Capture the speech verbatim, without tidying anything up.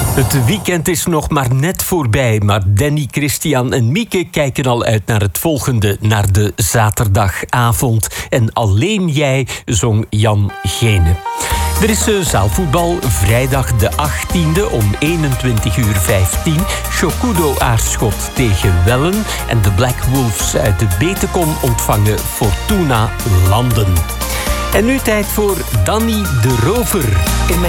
Het weekend is nog maar net voorbij, maar Danny, Christian en Mieke kijken al uit naar het volgende, naar de zaterdagavond. En Alleen jij zong Jan Gene. Er is uh, zaalvoetbal vrijdag de achttiende om eenentwintig uur vijftien. Chocudo Aarschot tegen Wellen. En de Black Wolves uit de Betekom ontvangen Fortuna Landen. En nu tijd voor Danny de Rover. In mijn